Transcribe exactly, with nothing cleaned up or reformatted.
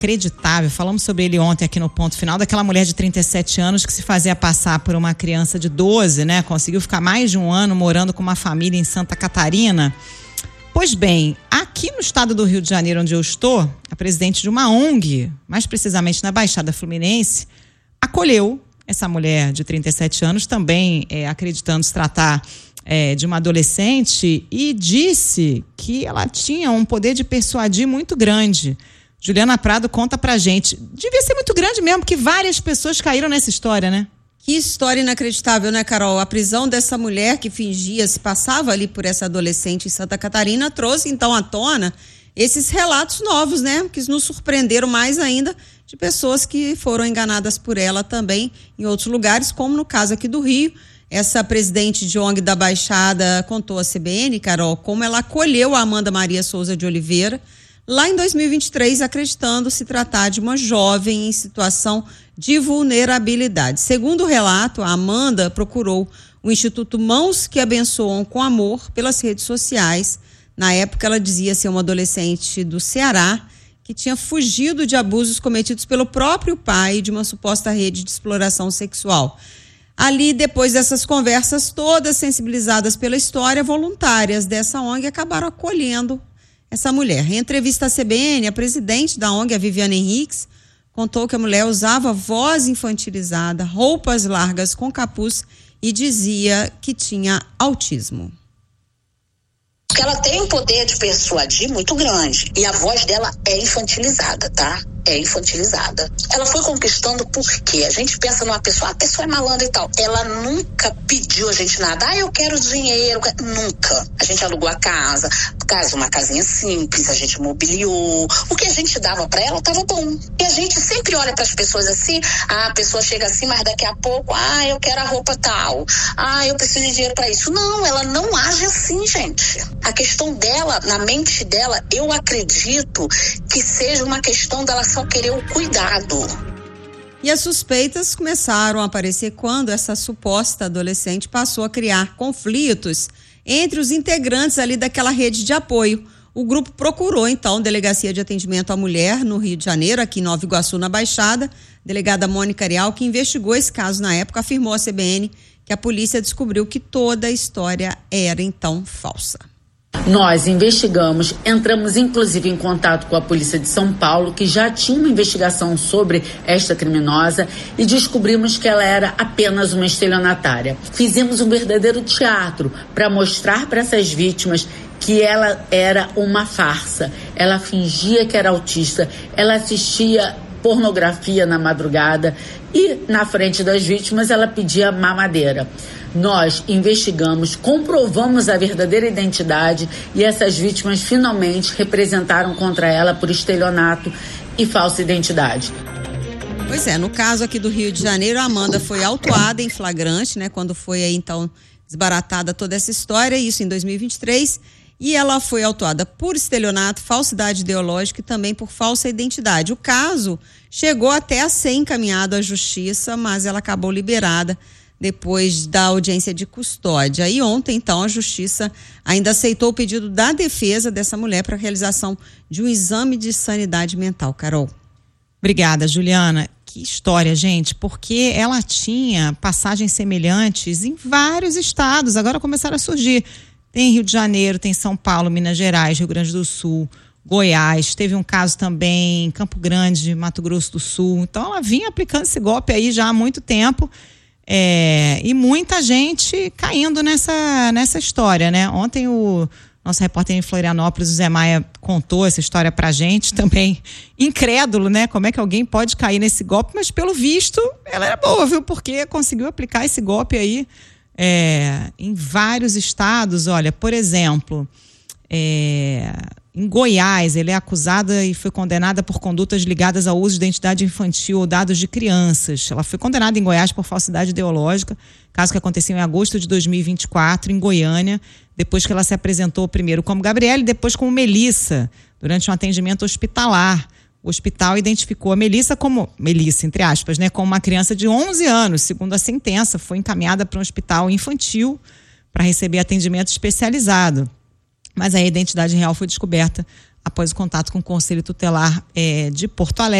inacreditável. Falamos sobre ele ontem aqui no Ponto Final, daquela mulher de trinta e sete anos que se fazia passar por uma criança de doze, né? Conseguiu ficar mais de um ano morando com uma família em Santa Catarina. Pois bem, aqui no estado do Rio de Janeiro, onde eu estou, a presidente de uma O N G, mais precisamente na Baixada Fluminense, acolheu essa mulher de trinta e sete anos, também é, acreditando se tratar é, de uma adolescente, e disse que ela tinha um poder de persuadir muito grande. Juliana Prado conta pra gente. Devia ser muito grande mesmo, porque várias pessoas caíram nessa história, né? Que história inacreditável, né, Carol? A prisão dessa mulher que fingia, se passava ali por essa adolescente em Santa Catarina, trouxe então à tona esses relatos novos, né? Que nos surpreenderam mais ainda, de pessoas que foram enganadas por ela também em outros lugares, como no caso aqui do Rio. Essa presidente de O N G da Baixada contou à C B N, Carol, como ela acolheu a Amanda Maria Souza de Oliveira lá em dois mil e vinte e três, acreditando se tratar de uma jovem em situação de vulnerabilidade. Segundo o relato, a Amanda procurou o Instituto Mãos que Abençoam com Amor pelas redes sociais. Na época, ela dizia ser uma adolescente do Ceará que tinha fugido de abusos cometidos pelo próprio pai de uma suposta rede de exploração sexual. Ali, depois dessas conversas todas sensibilizadas pela história, voluntárias dessa O N G acabaram acolhendo essa mulher. Em entrevista à C B N, a presidente da O N G, a Viviane Henriques, contou que a mulher usava voz infantilizada, roupas largas com capuz e dizia que tinha autismo. Porque ela tem um poder de persuadir muito grande. E a voz dela é infantilizada, tá? É infantilizada. Ela foi conquistando porque a gente pensa numa pessoa, a pessoa é malandra e tal. Ela nunca pediu a gente nada. Ah, eu quero dinheiro. Nunca. A gente alugou a casa, casa, uma casinha simples, a gente mobiliou. O que a gente dava pra ela tava bom. E a gente sempre olha pras pessoas assim, ah, a pessoa chega assim, mas daqui a pouco, ah, eu quero a roupa tal. Ah, eu preciso de dinheiro pra isso. Não, ela não age assim, gente. A questão dela, na mente dela, eu acredito que seja uma questão dela só querer o cuidado. E as suspeitas começaram a aparecer quando essa suposta adolescente passou a criar conflitos entre os integrantes ali daquela rede de apoio. O grupo procurou, então, Delegacia de Atendimento à Mulher no Rio de Janeiro, aqui em Nova Iguaçu, na Baixada. A delegada Mônica Arial, que investigou esse caso na época, afirmou à C B N que a polícia descobriu que toda a história era, então, falsa. Nós investigamos, entramos inclusive em contato com a Polícia de São Paulo, que já tinha uma investigação sobre esta criminosa, e descobrimos que ela era apenas uma estelionatária. Fizemos um verdadeiro teatro para mostrar para essas vítimas que ela era uma farsa. Ela fingia que era autista, ela assistia pornografia na madrugada e na frente das vítimas ela pedia mamadeira. Nós investigamos, comprovamos a verdadeira identidade e essas vítimas finalmente representaram contra ela por estelionato e falsa identidade. Pois é, no caso aqui do Rio de Janeiro, a Amanda foi autuada em flagrante, né, quando foi aí então desbaratada toda essa história, isso em dois mil e vinte e três, e ela foi autuada por estelionato, falsidade ideológica e também por falsa identidade. O caso chegou até a ser encaminhado à justiça, mas ela acabou liberada depois da audiência de custódia. E ontem, então, a justiça ainda aceitou o pedido da defesa dessa mulher para a realização de um exame de sanidade mental. Carol. Obrigada, Juliana. Que história, gente, porque ela tinha passagens semelhantes em vários estados, agora começaram a surgir. Tem Rio de Janeiro, tem São Paulo, Minas Gerais, Rio Grande do Sul, Goiás, teve um caso também em Campo Grande, Mato Grosso do Sul. Então ela vinha aplicando esse golpe aí já há muito tempo. É, e muita gente caindo nessa, nessa história, né? Ontem o nosso repórter em Florianópolis, o Zé Maia, contou essa história pra gente, também incrédulo, né? Como é que alguém pode cair nesse golpe? Mas pelo visto, ela era boa, viu? Porque conseguiu aplicar esse golpe aí é, em vários estados. Olha, por exemplo, é, em Goiás, ele é acusada e foi condenada por condutas ligadas ao uso de identidade infantil ou dados de crianças. Ela foi condenada em Goiás por falsidade ideológica, caso que aconteceu em agosto de dois mil e vinte e quatro, em Goiânia, depois que ela se apresentou primeiro como Gabriela e depois como Melissa, durante um atendimento hospitalar. O hospital identificou a Melissa como, Melissa, entre aspas, né, como uma criança de onze anos. Segundo a sentença, foi encaminhada para um hospital infantil para receber atendimento especializado. Mas a identidade real foi descoberta após o contato com o Conselho Tutelar é, de Porto Alegre.